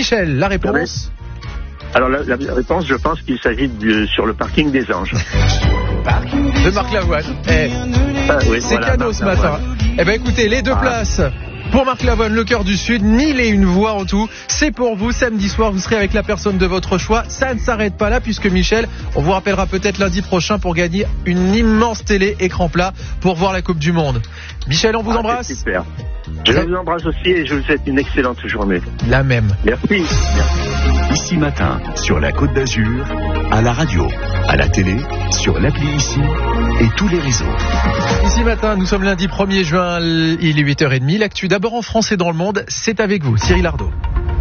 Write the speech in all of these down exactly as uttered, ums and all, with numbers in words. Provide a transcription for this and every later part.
Michel, la réponse? Alors la, la réponse, je pense qu'il s'agit de, sur le parking des Anges. De Marc Lavoine. Eh, ah, oui, c'est voilà, cadeau Marc ce matin. Lavoine. Eh ben écoutez, les deux ah. places pour Marc Lavoine, le cœur du Sud, mille et une voix en tout. C'est pour vous, samedi soir, vous serez avec la personne de votre choix. Ça ne s'arrête pas là puisque Michel, on vous rappellera peut-être lundi prochain pour gagner une immense télé écran plat pour voir la Coupe du Monde. Michel, on vous ah, embrasse. Super. Je vous embrasse aussi et je vous souhaite une excellente journée. La même. Merci. Merci. Ici Matin, sur la Côte d'Azur, à la radio, à la télé, sur l'appli Ici et tous les réseaux. Ici Matin, nous sommes lundi premier juin, il est huit heures trente. L'actu d'abord en France et dans le monde, c'est avec vous, Cyril Ardo.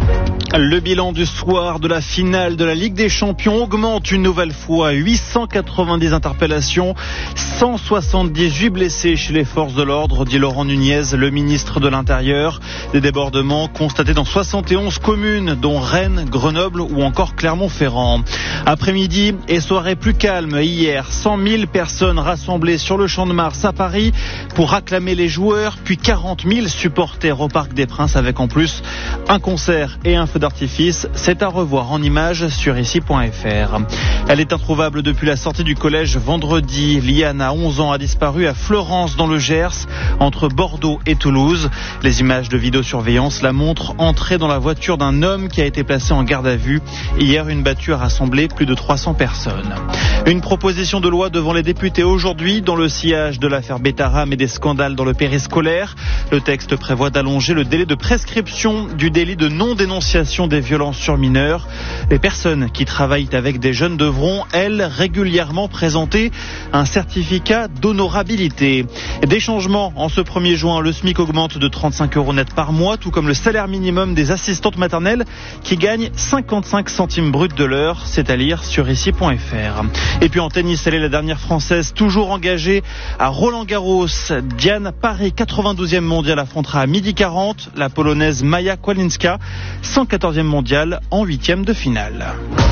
Le bilan du soir de la finale de la Ligue des Champions augmente une nouvelle fois. huit cent quatre-vingt-dix interpellations, cent soixante-dix-huit blessés chez les forces de l'ordre, dit Laurent Nunez, le ministre de l'Intérieur. Des débordements constatés dans soixante et onze communes, dont Rennes, Grenoble ou encore Clermont-Ferrand. Après-midi et soirée plus calme hier, cent mille personnes rassemblées sur le Champ de Mars à Paris pour acclamer les joueurs, puis quarante mille supporters au Parc des Princes avec en plus un concert et un feu d'artifice. C'est à revoir en images sur ici point f r. Elle est introuvable depuis la sortie du collège vendredi. Liana, onze ans, a disparu à Florence dans le Gers, entre Bordeaux et Toulouse. Les images de vidéosurveillance la montrent entrer dans la voiture d'un homme qui a été placé en garde à vue. Hier, une battue a rassemblé plus de trois cents personnes. Une proposition de loi devant les députés aujourd'hui dans le sillage de l'affaire Betaram et des scandales dans le périscolaire. Le texte prévoit d'allonger le délai de prescription du délit de non-dénonciation des violences sur mineurs. Les personnes qui travaillent avec des jeunes devront, elles, régulièrement présenter un certificat d'honorabilité. Des changements en ce premier juin. Le SMIC augmente de trente-cinq euros net par mois, tout comme le salaire minimum des assistantes maternelles qui gagnent cinquante-cinq centimes bruts de l'heure. C'est à lire sur ici point f r. Et puis en tennis, elle est la dernière française toujours engagée à Roland-Garros. Diane Parry, quatre-vingt-douzième mondiale, affrontera à midi quarante la polonaise Maja Kłalinska, cent quatorzième mondiale en huitième de finale.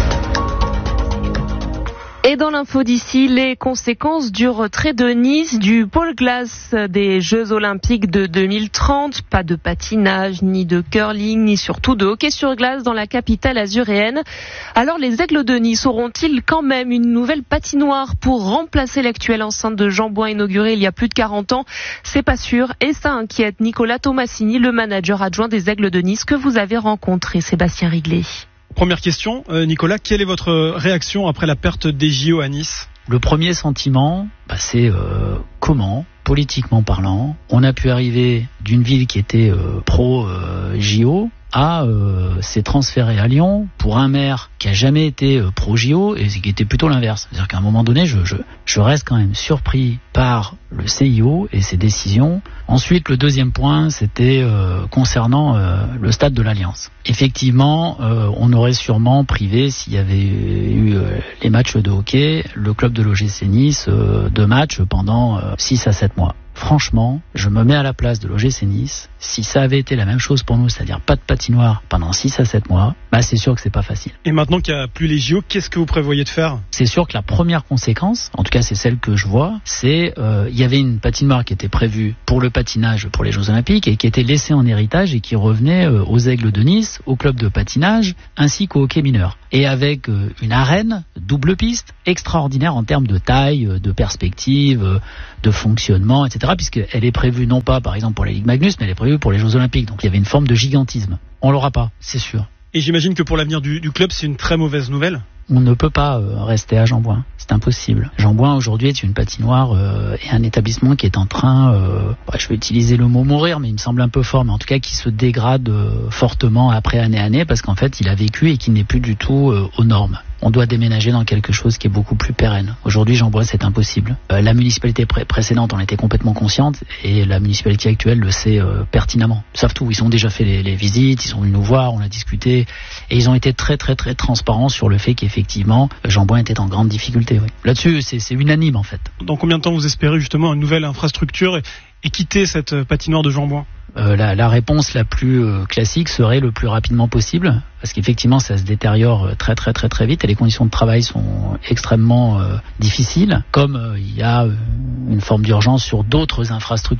Et dans l'info d'ici, les conséquences du retrait de Nice du pôle glace des Jeux Olympiques de deux mille trente. Pas de patinage, ni de curling, ni surtout de hockey sur glace dans la capitale azuréenne. Alors les Aigles de Nice auront-ils quand même une nouvelle patinoire pour remplacer l'actuelle enceinte de Jean-Bouin inaugurée il y a plus de quarante ans? C'est pas sûr et ça inquiète Nicolas Tomassini, le manager adjoint des Aigles de Nice que vous avez rencontré, Sébastien Riglet. Première question, euh, Nicolas, quelle est votre réaction après la perte des J O à Nice ? Le premier sentiment, bah, c'est euh, comment, politiquement parlant, on a pu arriver d'une ville qui était euh, pro-J O euh, à euh, s'est transféré à Lyon pour un maire qui a jamais été euh, pro-J O et qui était plutôt l'inverse. C'est-à-dire qu'à un moment donné, je, je, je reste quand même surpris par le C I O et ses décisions. Ensuite, le deuxième point, c'était euh, concernant euh, le stade de l'Alliance. Effectivement, euh, on aurait sûrement privé, s'il y avait eu euh, les matchs de hockey, le club de l'O G C Nice euh, de matchs pendant euh, six à sept mois. Franchement, je me mets à la place de l'O G C Nice. Si ça avait été la même chose pour nous, c'est-à-dire pas de patinoire pendant six à sept mois, bah c'est sûr que c'est pas facile. Et maintenant qu'il n'y a plus les J O, qu'est-ce que vous prévoyez de faire ? C'est sûr que la première conséquence, en tout cas c'est celle que je vois, c'est euh, il y avait une patinoire qui était prévue pour le patinage pour les Jeux Olympiques et qui était laissée en héritage et qui revenait euh, aux Aigles de Nice, au club de patinage, ainsi qu'au hockey mineur. Et avec euh, une arène double piste extraordinaire en termes de taille, de perspective, euh, de fonctionnement, et cetera, puisqu'elle est prévue non pas par exemple pour la Ligue Magnus, mais elle est prévue pour les Jeux Olympiques. Donc il y avait une forme de gigantisme. On l'aura pas, c'est sûr. Et j'imagine que pour l'avenir du, du club, c'est une très mauvaise nouvelle. On ne peut pas euh, rester à Jean-Bouin, c'est impossible. Jean-Bouin aujourd'hui est une patinoire euh, et un établissement qui est en train, euh, bah, je vais utiliser le mot mourir, mais il me semble un peu fort, mais en tout cas qui se dégrade euh, fortement après année à année, parce qu'en fait il a vécu et qui n'est plus du tout euh, aux normes. On doit déménager dans quelque chose qui est beaucoup plus pérenne. Aujourd'hui, Jean-Bouin, c'est impossible. Euh, la municipalité pré- précédente en était complètement consciente et la municipalité actuelle le sait euh, pertinemment. Ils savent tout. Ils ont déjà fait les, les visites, ils sont venus nous voir, on a discuté et ils ont été très très très transparents sur le fait qu'effectivement Jean-Bouin était en grande difficulté. Oui. Là-dessus, c'est, c'est unanime en fait. Dans combien de temps vous espérez justement une nouvelle infrastructure et, et quitter cette patinoire de Jean-Bouin ? Euh, la, la réponse la plus euh, classique serait le plus rapidement possible, parce qu'effectivement ça se détériore très très très très vite et les conditions de travail sont extrêmement euh, difficiles, comme euh, il y a euh, une forme d'urgence sur d'autres infrastructures.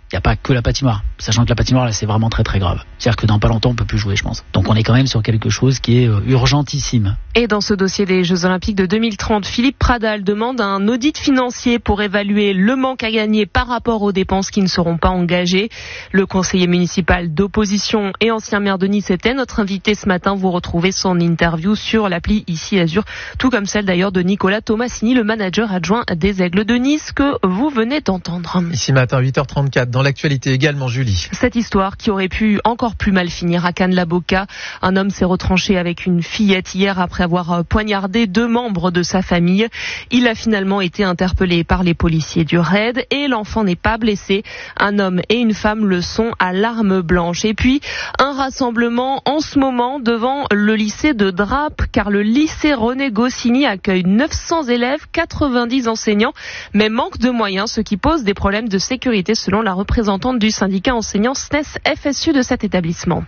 Il n'y a pas que la patinoire, sachant que la patinoire là c'est vraiment très très grave. C'est-à-dire que dans pas longtemps on peut plus jouer, je pense. Donc on est quand même sur quelque chose qui est euh, urgentissime. Et dans ce dossier des Jeux Olympiques de deux mille trente, Philippe Pradal demande un audit financier pour évaluer le manque à gagner par rapport aux dépenses qui ne seront pas engagées. Le conseiller municipal d'opposition et ancien maire de Nice était notre invité ce matin. Vous retrouvez son interview sur l'appli Ici Azur, tout comme celle d'ailleurs de Nicolas Tomassini, le manager adjoint des Aigles de Nice que vous venez d'entendre. Ici matin, huit heures trente-quatre. Dans l'actualité également, Julie. Cette histoire qui aurait pu encore plus mal finir à Cannes-la-Boca. Un homme s'est retranché avec une fillette hier après avoir poignardé deux membres de sa famille. Il a finalement été interpellé par les policiers du raid et l'enfant n'est pas blessé. Un homme et une femme le sont à l'arme blanche. Et puis, un rassemblement en ce moment devant le lycée de Drape, car le lycée René Goscinny accueille neuf cents élèves, quatre-vingt-dix enseignants, mais manque de moyens, ce qui pose des problèmes de sécurité selon la représentante du syndicat enseignant S N E S F S U de cet établissement.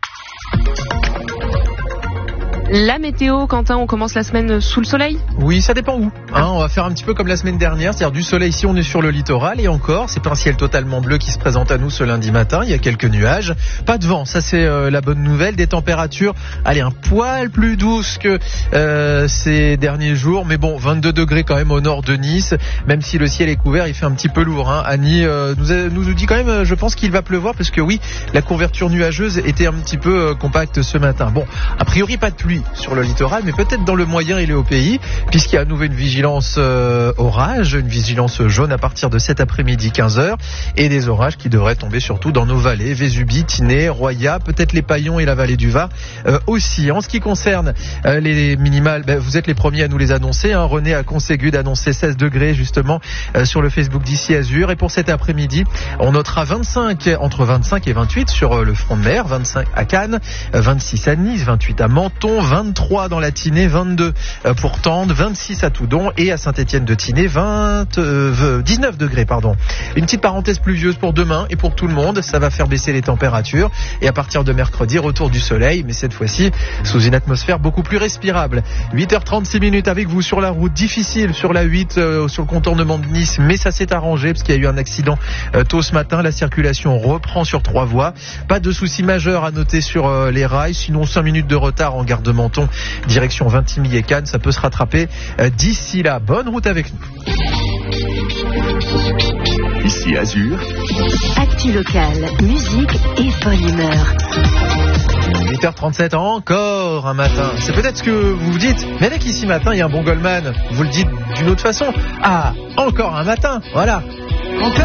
La météo, Quentin, on commence la semaine sous le soleil ? Oui, ça dépend où. Hein, on va faire un petit peu comme la semaine dernière, c'est-à-dire du soleil si on est sur le littoral et encore, c'est pas un ciel totalement bleu qui se présente à nous ce lundi matin, il y a quelques nuages, pas de vent, ça c'est euh, la bonne nouvelle, des températures, allez, un poil plus douces que euh, ces derniers jours, mais bon, vingt-deux degrés quand même au nord de Nice, même si le ciel est couvert, il fait un petit peu lourd. Hein. Annie euh, nous, a, nous dit quand même, je pense qu'il va pleuvoir parce que oui, la couverture nuageuse était un petit peu euh, compacte ce matin. Bon, a priori pas de pluie sur le littoral, mais peut-être dans le moyen et le haut pays, puisqu'il y a à nouveau une vigilance euh, orage, une vigilance jaune à partir de cet après-midi quinze heures, et des orages qui devraient tomber surtout dans nos vallées, Vésubie, Tinée, Roya, peut-être les Paillons et la vallée du Var euh, aussi. En ce qui concerne euh, les minimales, ben, vous êtes les premiers à nous les annoncer. Hein. René a Conségude annoncé seize degrés justement euh, sur le Facebook d'Ici Azur, et pour cet après-midi, on notera vingt-cinq, entre vingt-cinq et vingt-huit sur euh, le front de mer, vingt-cinq à Cannes, euh, vingt-six à Nice, vingt-huit à Menton, vingt-trois dans la Tinée, vingt-deux pour Tende, vingt-six à Toudon et à Saint-Étienne de Tinée, vingt, euh, dix-neuf degrés, pardon. Une petite parenthèse pluvieuse pour demain et pour tout le monde, ça va faire baisser les températures et à partir de mercredi, retour du soleil, mais cette fois-ci sous une atmosphère beaucoup plus respirable. huit heures trente-six minutes avec vous sur la route, difficile sur la huit, euh, sur le contournement de Nice, mais ça s'est arrangé parce qu'il y a eu un accident euh, tôt ce matin, la circulation reprend sur trois voies, pas de soucis majeurs à noter sur euh, les rails, sinon cinq minutes de retard en gare de Menton, direction Vintimille et Cannes, ça peut se rattraper euh, d'ici là. Bonne route avec nous. Ici Azur. Actu locale, musique et bonne humeur. huit heures trente-sept, encore un matin. C'est peut-être ce que vous vous dites, mais dès qu'ici matin il y a un bon Goldman, vous le dites d'une autre façon. Ah, encore un matin, voilà.